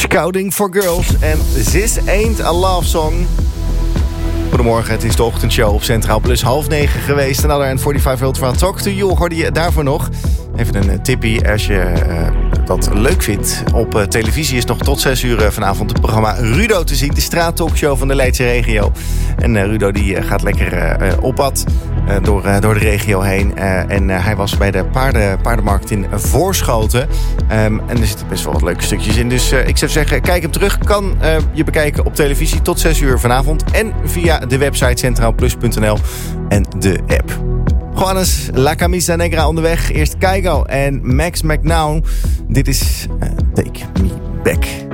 Scouting for Girls en This Ain't a Love Song. Goedemorgen, het is de ochtendshow op Centraal Plus 8:30 geweest. Another and 45 Ultra Talk to You hoorde je daarvoor nog. Even een tippie als je dat leuk vindt. Op televisie is nog tot 6 uur vanavond het programma Rudo te zien. De straattalkshow van de Leidse regio. En Rudo die gaat lekker op pad door de regio heen. En hij was bij de paardenmarkt in Voorschoten. En er zitten best wel wat leuke stukjes in. Dus ik zou zeggen, kijk hem terug. Kan je bekijken op televisie tot 6 uur vanavond. En via de website centraalplus.nl en de app. Juanes, La Camisa Negra onderweg. Eerst Kygo en Max McNown. Dit is Take Me Back.